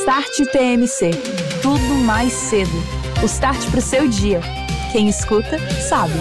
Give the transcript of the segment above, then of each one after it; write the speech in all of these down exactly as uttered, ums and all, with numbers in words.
Start T M C. Tudo mais cedo. O start pro seu dia. Quem escuta, sabe.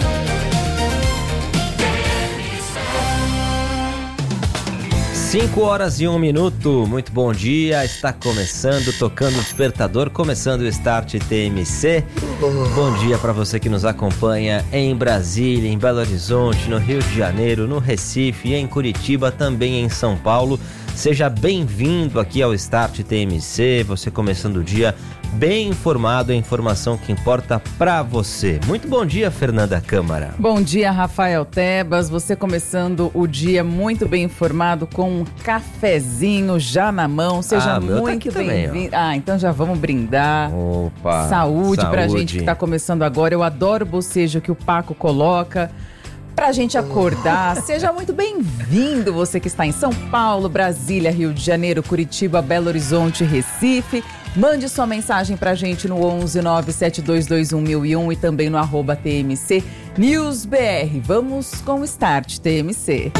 cinco horas e um minuto, muito bom dia, está começando, tocando o despertador, começando o Start T M C. Bom dia para você que nos acompanha em Brasília, em Belo Horizonte, no Rio de Janeiro, no Recife, em Curitiba, também em São Paulo. Seja bem-vindo aqui ao Start T M C, você começando o dia bem informado, a informação que importa para você. Muito bom dia, Fernanda Câmara. Bom dia, Rafael Tebas, você começando o dia muito bem informado com um cafezinho já na mão, seja ah, muito tá bem-vindo. Ah, então já vamos brindar. Opa, saúde, saúde pra gente que tá começando agora. Eu adoro o bocejo que o Paco coloca pra gente acordar. Seja muito bem-vindo, você que está em São Paulo, Brasília, Rio de Janeiro, Curitiba, Belo Horizonte, Recife. Mande sua mensagem pra gente no onze nove sete dois dois um mil e um e também no arroba T M C News B R. Vamos com o Start T M C.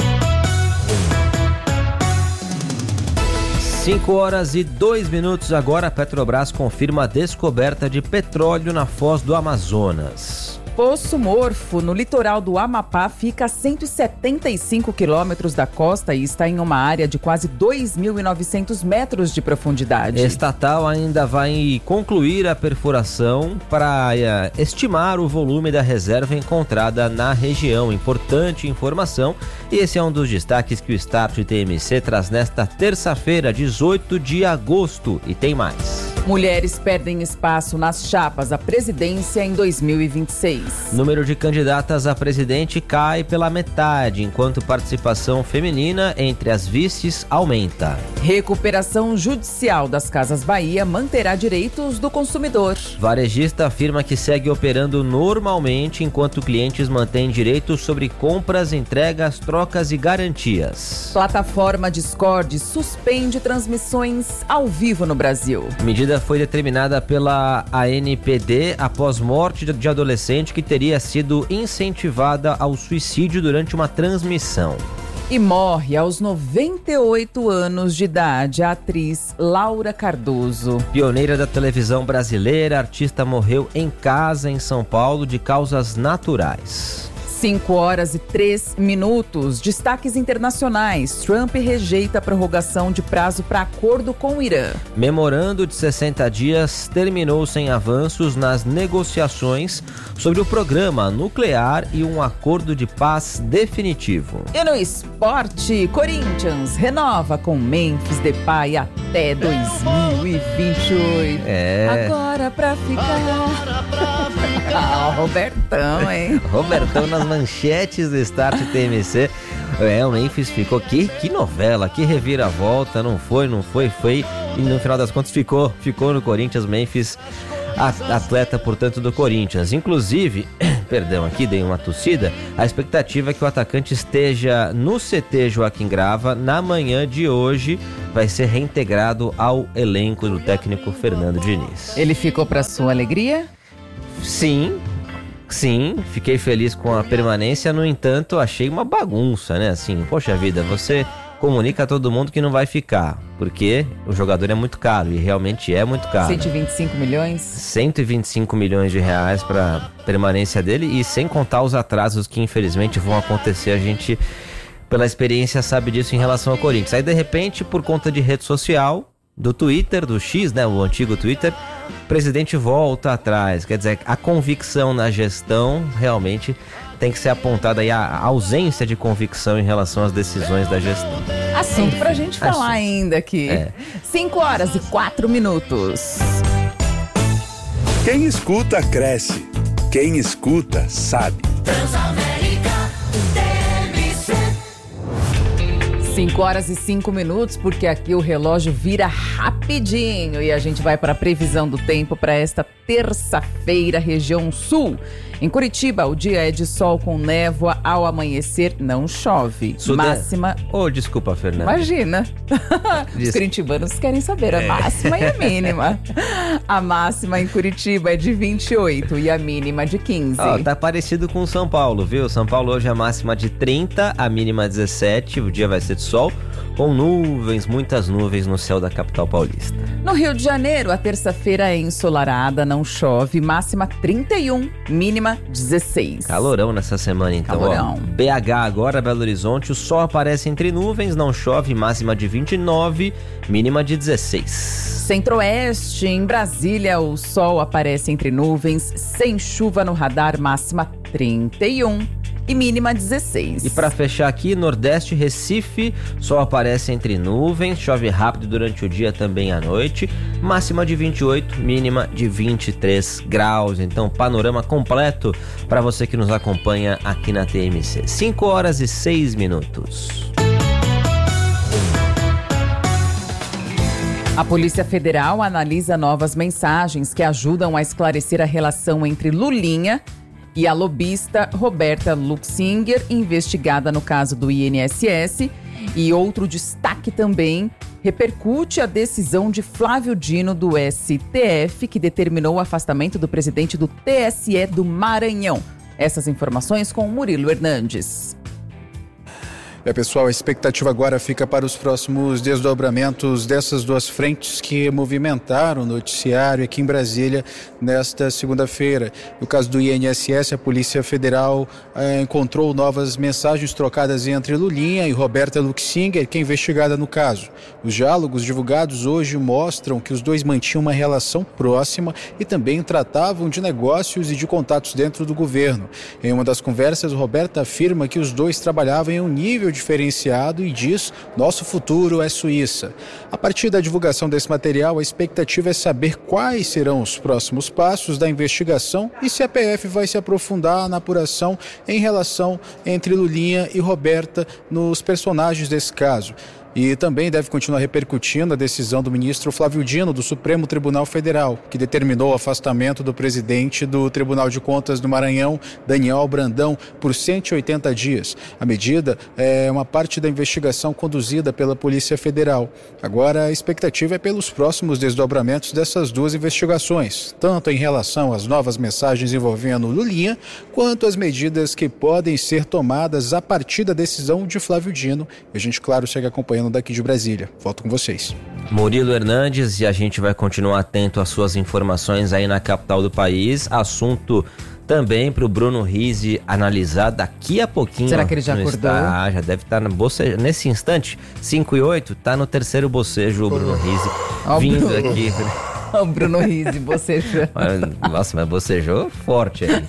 cinco horas e dois minutos agora, a Petrobras confirma a descoberta de petróleo na Foz do Amazonas. Poço Morfo, no litoral do Amapá, fica a cento e setenta e cinco quilômetros da costa e está em uma área de quase dois mil e novecentos metros de profundidade. A estatal ainda vai concluir a perfuração para é, estimar o volume da reserva encontrada na região. Importante informação, e esse é um dos destaques que o Start T M C traz nesta terça-feira, dezoito de agosto, e tem mais. Mulheres perdem espaço nas chapas à presidência em dois mil e vinte e seis. Número de candidatas a presidente cai pela metade, enquanto participação feminina entre as vices aumenta. Recuperação judicial das Casas Bahia manterá direitos do consumidor. Varejista afirma que segue operando normalmente, enquanto clientes mantêm direitos sobre compras, entregas, trocas e garantias. Plataforma Discord suspende transmissões ao vivo no Brasil. Medida foi determinada pela A N P D após morte de adolescente que teria sido incentivada ao suicídio durante uma transmissão. E morre aos noventa e oito anos de idade a atriz Laura Cardoso. Pioneira da televisão brasileira, a artista morreu em casa em São Paulo de causas naturais. cinco horas e três minutos. Destaques internacionais. Trump rejeita a prorrogação de prazo para acordo com o Irã. Memorando de sessenta dias terminou sem avanços nas negociações sobre o programa nuclear e um acordo de paz definitivo. E no esporte, Corinthians renova com Memphis Depay até dois mil e vinte e oito. É. Agora pra ficar. Agora pra ficar. Ah, Robertão, hein? Robertão nas manchetes do Start T M C. É, o Memphis ficou, que, que novela, que reviravolta, não foi, não foi, foi, e no final das contas ficou, ficou no Corinthians. Memphis, atleta, portanto, do Corinthians. Inclusive, perdão, aqui dei uma tossida, a expectativa é que o atacante esteja no C T Joaquim Grava na manhã de hoje, vai ser reintegrado ao elenco do técnico Fernando Diniz. Ele ficou para sua alegria? Sim. Sim, fiquei feliz com a permanência, no entanto, achei uma bagunça, né? Assim, poxa vida, você comunica a todo mundo que não vai ficar, porque o jogador é muito caro, e realmente é muito caro. cento e vinte e cinco milhões? cento e vinte e cinco milhões de reais para permanência dele, e sem contar os atrasos que infelizmente vão acontecer, a gente, pela experiência, sabe disso em relação ao Corinthians. Aí, de repente, por conta de rede social, do Twitter, do X, né, o antigo Twitter, o presidente volta atrás. Quer dizer, a convicção na gestão realmente tem que ser apontada aí, a ausência de convicção em relação às decisões da gestão. Assunto Enfim, pra gente falar assunto. ainda aqui. É. cinco horas e quatro minutos. Quem escuta, cresce. Quem escuta, sabe. cinco horas e cinco minutos, porque aqui o relógio vira rapidinho e a gente vai para a previsão do tempo para esta terça-feira, região sul. Em Curitiba, o dia é de sol com névoa, ao amanhecer não chove. Sude... Máxima... Oh, desculpa, Fernanda. Imagina. Os curitibanos querem saber a máxima e a mínima. A máxima em Curitiba é de vinte e oito e a mínima de quinze. Oh, tá parecido com São Paulo, viu? São Paulo hoje a máxima de trinta, a mínima dezessete, o dia vai ser de sol, com nuvens, muitas nuvens no céu da capital paulista. No Rio de Janeiro, a terça-feira é ensolarada, não chove, máxima trinta e um, mínima dezesseis. Calorão nessa semana, então. Calorão. Ó, B H agora, Belo Horizonte, o sol aparece entre nuvens, não chove, máxima de vinte e nove, mínima de dezesseis. Centro-Oeste, em Brasília, o sol aparece entre nuvens, sem chuva no radar, máxima trinta e um. E mínima dezesseis. E para fechar aqui, Nordeste, Recife, sol aparece entre nuvens, chove rápido durante o dia, também à noite, máxima de vinte e oito, mínima de vinte e três graus. Então, panorama completo para você que nos acompanha aqui na T M C. cinco horas e seis minutos. A Polícia Federal analisa novas mensagens que ajudam a esclarecer a relação entre Lulinha e a lobista Roberta Luxinger, investigada no caso do I N S S. E outro destaque também repercute a decisão de Flávio Dino do S T F, que determinou o afastamento do presidente do T S E do Maranhão. Essas informações com Murilo Hernandes. É, pessoal, a expectativa agora fica para os próximos desdobramentos dessas duas frentes que movimentaram o noticiário aqui em Brasília nesta segunda-feira. No caso do I N S S, a Polícia Federal eh, encontrou novas mensagens trocadas entre Lulinha e Roberta Luxinger, que é investigada no caso. Os diálogos divulgados hoje mostram que os dois mantinham uma relação próxima e também tratavam de negócios e de contatos dentro do governo. Em uma das conversas, Roberta afirma que os dois trabalhavam em um nível diferenciado e diz: nosso futuro é Suíça. A partir da divulgação desse material, a expectativa é saber quais serão os próximos passos da investigação e se a P F vai se aprofundar na apuração em relação entre Lulinha e Roberta nos personagens desse caso. E também deve continuar repercutindo a decisão do ministro Flávio Dino, do Supremo Tribunal Federal, que determinou o afastamento do presidente do Tribunal de Contas do Maranhão, Daniel Brandão, por cento e oitenta dias. A medida é uma parte da investigação conduzida pela Polícia Federal. Agora, a expectativa é pelos próximos desdobramentos dessas duas investigações, tanto em relação às novas mensagens envolvendo Lulinha, quanto às medidas que podem ser tomadas a partir da decisão de Flávio Dino. E a gente, claro, segue acompanhando daqui de Brasília. Volto com vocês. Murilo Hernandes, e a gente vai continuar atento às suas informações aí na capital do país. Assunto também para o Bruno Rizzi analisar daqui a pouquinho. Será que ele já acordou? Está, já deve estar no bocejo. Nesse instante, cinco e oito, está no terceiro bocejo o Bruno Rizzi, oh, vindo Bruno. aqui. O Bruno Rizzi bocejando. Nossa, mas bocejou forte aí.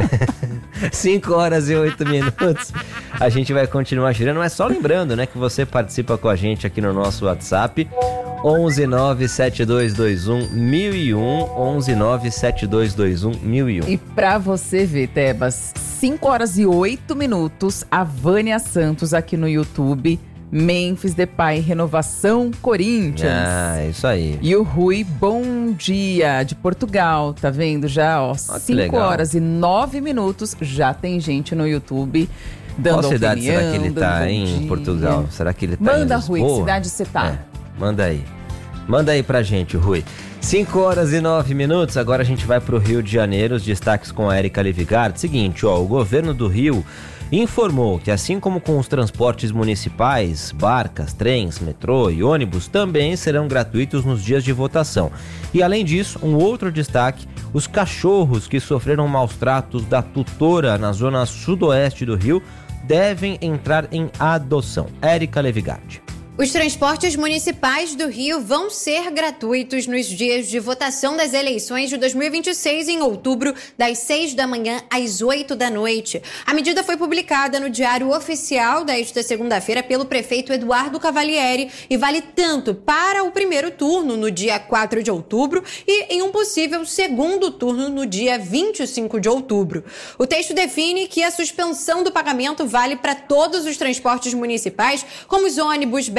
cinco horas e oito minutos. A gente vai continuar girando, mas só lembrando, né, que você participa com a gente aqui no nosso WhatsApp. onze nove sete dois dois um mil e um, onze nove sete dois dois um mil e um. E pra você ver, Tebas, cinco horas e oito minutos, a Vânia Santos aqui no YouTube. Memphis Depay, renovação Corinthians. Ah, isso aí. E o Rui, bom dia, de Portugal, tá vendo já, ó, cinco horas e nove minutos, já tem gente no YouTube dando Qual cidade opinião, será que ele tá em dia. Portugal? Será que ele tá Manda, em Lisboa? Rui, que cidade você tá? É, manda aí. Manda aí pra gente, Rui. cinco horas e nove minutos, agora a gente vai pro Rio de Janeiro, os destaques com a Erika Livigard. Seguinte, ó, o governo do Rio informou que, assim como com os transportes municipais, barcas, trens, metrô e ônibus também serão gratuitos nos dias de votação. E além disso, um outro destaque, os cachorros que sofreram maus tratos da tutora na zona sudoeste do Rio devem entrar em adoção. Erika Livigard. Os transportes municipais do Rio vão ser gratuitos nos dias de votação das eleições de dois mil e vinte e seis, em outubro, das seis da manhã às oito da noite. A medida foi publicada no Diário Oficial desta segunda-feira pelo prefeito Eduardo Cavalieri e vale tanto para o primeiro turno, no dia quatro de outubro, e em um possível segundo turno, no dia vinte e cinco de outubro. O texto define que a suspensão do pagamento vale para todos os transportes municipais, como os ônibus, B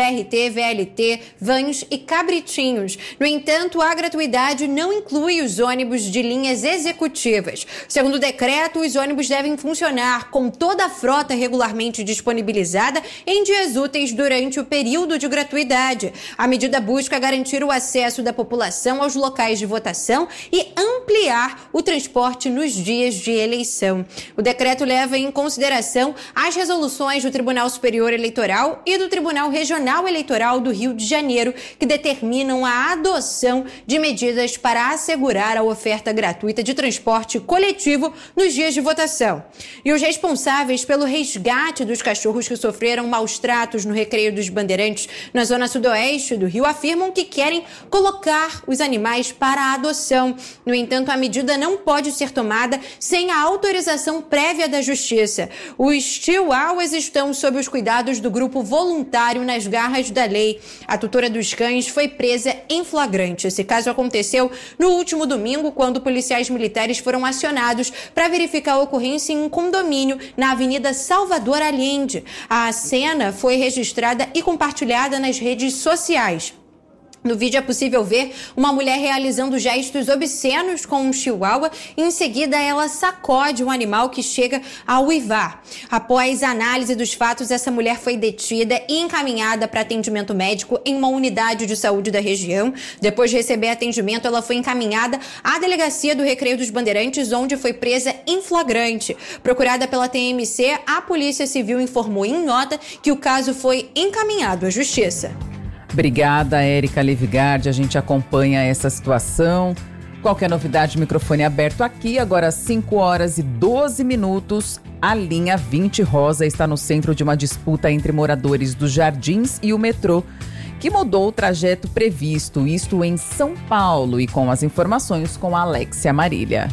R T, V L T, vans e cabritinhos. No entanto, a gratuidade não inclui os ônibus de linhas executivas. Segundo o decreto, os ônibus devem funcionar com toda a frota regularmente disponibilizada em dias úteis durante o período de gratuidade. A medida busca garantir o acesso da população aos locais de votação e ampliar o transporte nos dias de eleição. O decreto leva em consideração as resoluções do Tribunal Superior Eleitoral e do Tribunal Regional Eleitoral do Rio de Janeiro, que determinam a adoção de medidas para assegurar a oferta gratuita de transporte coletivo nos dias de votação. E os responsáveis pelo resgate dos cachorros que sofreram maus tratos no Recreio dos Bandeirantes, na zona sudoeste do Rio, afirmam que querem colocar os animais para a adoção. No entanto, a medida não pode ser tomada sem a autorização prévia da Justiça. Os chihuahuas estão sob os cuidados do grupo voluntário nas garras da lei. A tutora dos cães foi presa em flagrante. Esse caso aconteceu no último domingo, quando policiais militares foram acionados para verificar a ocorrência em um condomínio na Avenida Salvador Allende. A cena foi registrada e compartilhada nas redes sociais. No vídeo é possível ver uma mulher realizando gestos obscenos com um chihuahua e em seguida ela sacode um animal que chega a uivar. Após a análise dos fatos, essa mulher foi detida e encaminhada para atendimento médico em uma unidade de saúde da região. Depois de receber atendimento, ela foi encaminhada à delegacia do Recreio dos Bandeirantes, onde foi presa em flagrante. Procurada pela T M C, a Polícia Civil informou em nota que o caso foi encaminhado à Justiça. Obrigada, Érica Levigard. A gente acompanha essa situação. Qualquer novidade, microfone aberto aqui. Agora, cinco horas e doze minutos. A linha vinte Rosa está no centro de uma disputa entre moradores dos Jardins e o metrô, que mudou o trajeto previsto, isto em São Paulo. E com as informações com a Alexia Marília.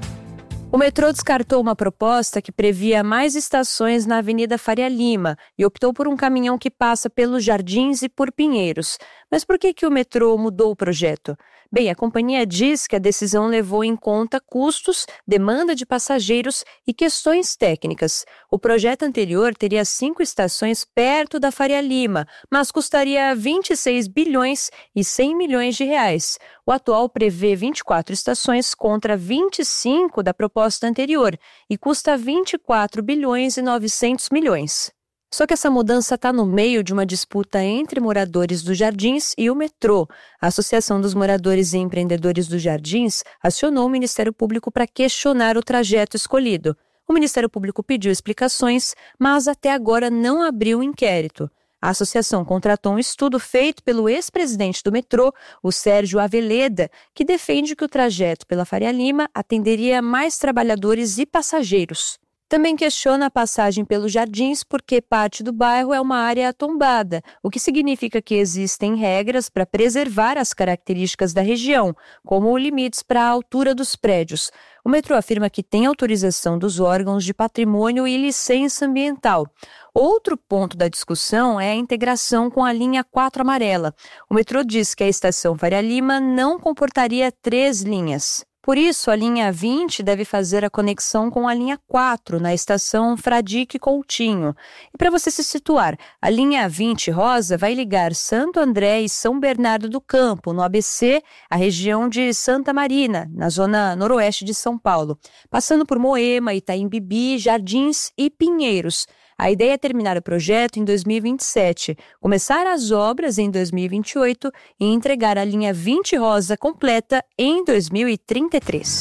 O metrô descartou uma proposta que previa mais estações na Avenida Faria Lima e optou por um caminhão que passa pelos Jardins e por Pinheiros. Mas por que que o metrô mudou o projeto? Bem, a companhia diz que a decisão levou em conta custos, demanda de passageiros e questões técnicas. O projeto anterior teria cinco estações perto da Faria Lima, mas custaria vinte e seis bilhões e cem milhões de reais. O atual prevê vinte e quatro estações contra vinte e cinco da proposta anterior e custa vinte e quatro bilhões e novecentos milhões. Só que essa mudança está no meio de uma disputa entre moradores dos Jardins e o metrô. A Associação dos Moradores e Empreendedores dos Jardins acionou o Ministério Público para questionar o trajeto escolhido. O Ministério Público pediu explicações, mas até agora não abriu um inquérito. A associação contratou um estudo feito pelo ex-presidente do metrô, o Sérgio Aveleda, que defende que o trajeto pela Faria Lima atenderia mais trabalhadores e passageiros. Também questiona a passagem pelos Jardins porque parte do bairro é uma área tombada, o que significa que existem regras para preservar as características da região, como limites para a altura dos prédios. O metrô afirma que tem autorização dos órgãos de patrimônio e licença ambiental. Outro ponto da discussão é a integração com a linha quatro amarela. O metrô diz que a estação Faria Lima não comportaria três linhas. Por isso, a linha vinte deve fazer a conexão com a linha quatro, na estação Fradique Coutinho. E para você se situar, a linha vinte Rosa vai ligar Santo André e São Bernardo do Campo, no A B C, a região de Santa Marina, na zona noroeste de São Paulo, passando por Moema, Itaim Bibi, Jardins e Pinheiros. A ideia é terminar o projeto em dois mil e vinte e sete, começar as obras em dois mil e vinte e oito e entregar a linha vinte Rosa completa em dois mil e trinta e três.